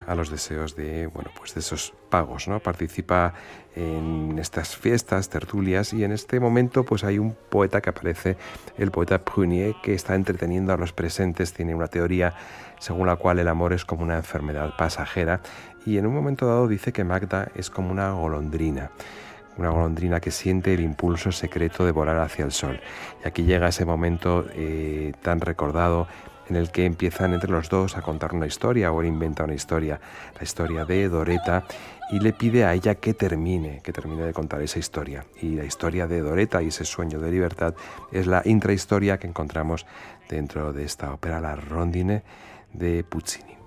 a los deseos de, pues de esos pagos, ¿no? Participa en estas fiestas, tertulias, y en este momento pues hay un poeta que aparece, el poeta Prunier, que está entreteniendo a los presentes. Tiene una teoría según la cual el amor es como una enfermedad pasajera, y en un momento dado dice que Magda es como una golondrina que siente el impulso secreto de volar hacia el sol. Y aquí llega ese momento tan recordado en el que empiezan entre los dos a contar una historia, o él inventa una historia, la historia de Doreta, y le pide a ella que termine de contar esa historia. Y la historia de Doreta y ese sueño de libertad es la intrahistoria que encontramos dentro de esta ópera, la Rondine de Puccini.